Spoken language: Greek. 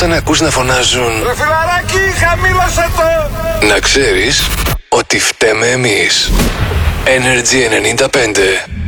όταν ακούς να φωνάζουν ρε φιλαράκι, χαμήλωσε το! να ξέρεις ότι φταίμε εμείς. Energy 95.